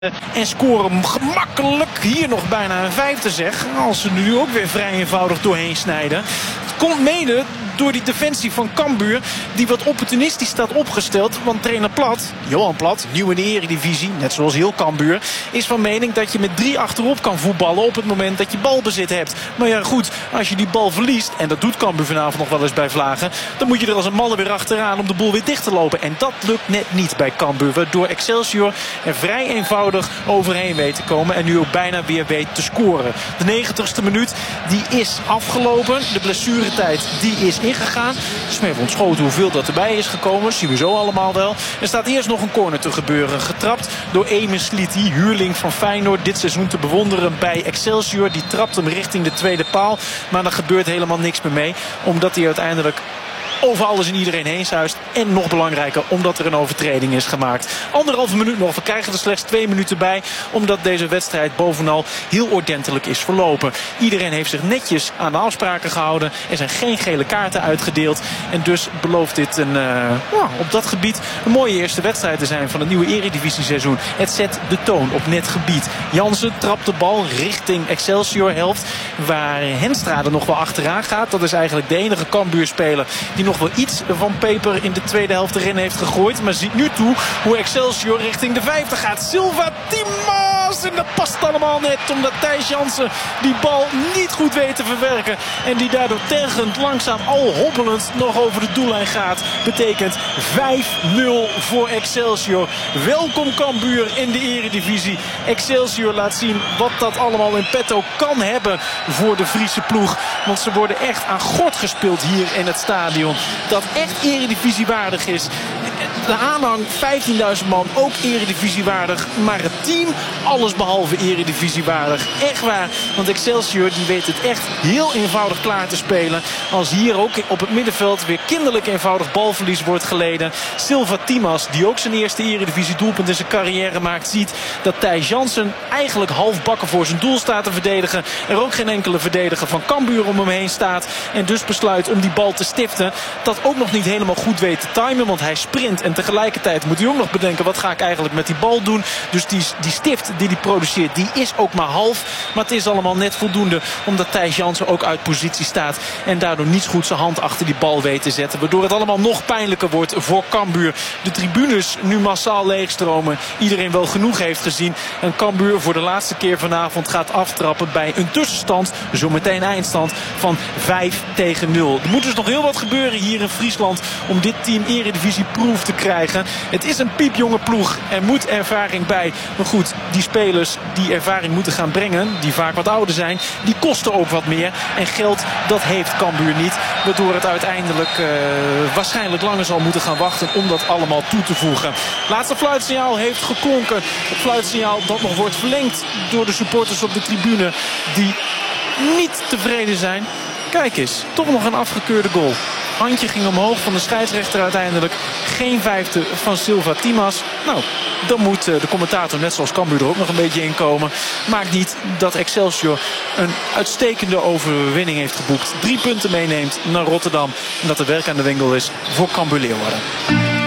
En scoren hem gemakkelijk. Hier nog bijna een vijfde zeg. Als ze nu ook weer vrij eenvoudig doorheen snijden. Het komt mede door die defensie van Cambuur. Die wat opportunistisch staat opgesteld. Want trainer Plat, Johan Plat, nieuw in de eredivisie. Net zoals heel Cambuur. Is van mening dat je met 3 achterop kan voetballen. Op het moment dat je balbezit hebt. Maar ja goed, als je die bal verliest. En dat doet Cambuur vanavond nog wel eens bij Vlagen. Dan moet je er als een malle weer achteraan om de boel weer dicht te lopen. En dat lukt net niet bij Cambuur. Waardoor Excelsior er vrij eenvoudig overheen weet te komen. En nu ook bijna weer weet te scoren. De 90ste minuut die is afgelopen. De blessuretijd die is ingegaan. Het is me even ontschoten hoeveel dat erbij is gekomen. Dat zien we zo allemaal wel. Er staat eerst nog een corner te gebeuren. Getrapt door Emin Sliti, huurling van Feyenoord. Dit seizoen te bewonderen bij Excelsior. Die trapt hem richting de tweede paal. Maar daar gebeurt helemaal niks meer mee. Omdat hij uiteindelijk over alles en iedereen heen zuist. En nog belangrijker, omdat er een overtreding is gemaakt. 1,5 minuut nog. We krijgen er slechts 2 minuten bij. Omdat deze wedstrijd bovenal heel ordentelijk is verlopen. Iedereen heeft zich netjes aan de afspraken gehouden. Er zijn geen gele kaarten uitgedeeld. En dus belooft dit op dat gebied een mooie eerste wedstrijd te zijn van het nieuwe eredivisie-seizoen. Het zet de toon op net gebied. Jansen trapt de bal richting Excelsior helft. Waar Henstra er nog wel achteraan gaat. Dat is eigenlijk de enige Cambuurspeler die nog wel iets van peper in de tweede helft erin heeft gegooid. Maar ziet nu toe hoe Excelsior richting de vijfde gaat. Silva Timas! En dat past allemaal net omdat Thijs Jansen die bal niet goed weet te verwerken. En die daardoor tergend, langzaam, al hobbelend nog over de doellijn gaat. Betekent 5-0 voor Excelsior. Welkom Cambuur in de eredivisie. Excelsior laat zien wat dat allemaal in petto kan hebben voor de Friese ploeg. Want ze worden echt aan gort gespeeld hier in het stadion. Dat echt eredivisiewaardig is. De aanhang 15.000 man, ook eredivisiewaardig. Maar het team alles behalve eredivisiewaardig. Echt waar, want Excelsior die weet het echt heel eenvoudig klaar te spelen. Als hier ook op het middenveld weer kinderlijk eenvoudig balverlies wordt geleden. Silva Timas, die ook zijn eerste eredivisie doelpunt in zijn carrière maakt, ziet dat Thijs Jansen eigenlijk halfbakken voor zijn doel staat te verdedigen. Er ook geen enkele verdediger van Cambuur om hem heen staat. En dus besluit om die bal te stiften. Dat ook nog niet helemaal goed weet te timen, want hij sprint. En tegelijkertijd moet hij ook nog bedenken, wat ga ik eigenlijk met die bal doen? Dus die stift die hij produceert, die is ook maar half. Maar het is allemaal net voldoende, omdat Thijs Jansen ook uit positie staat. En daardoor niet goed zijn hand achter die bal weet te zetten. Waardoor het allemaal nog pijnlijker wordt voor Cambuur. De tribunes nu massaal leegstromen. Iedereen wel genoeg heeft gezien. En Cambuur voor de laatste keer vanavond gaat aftrappen bij een tussenstand. Zometeen eindstand van 5-0. Er moet dus nog heel wat gebeuren hier in Friesland om dit team eredivisieproof te krijgen. Het is een piepjonge ploeg. Er moet ervaring bij. Maar goed, die spelers die ervaring moeten gaan brengen, die vaak wat ouder zijn, die kosten ook wat meer. En geld, dat heeft Cambuur niet. Waardoor het uiteindelijk waarschijnlijk langer zal moeten gaan wachten om dat allemaal toe te voegen. Laatste fluitsignaal heeft geklonken. Het fluitsignaal dat nog wordt verlengd door de supporters op de tribune die niet tevreden zijn. Kijk eens, toch nog een afgekeurde goal. Handje ging omhoog van de scheidsrechter uiteindelijk. Geen vijfde van Silva Timas. Nou, dan moet de commentator net zoals Cambuur er ook nog een beetje in komen. Maakt niet dat Excelsior een uitstekende overwinning heeft geboekt. 3 punten meeneemt naar Rotterdam. En dat er werk aan de winkel is voor Cambuur Leeuwarden.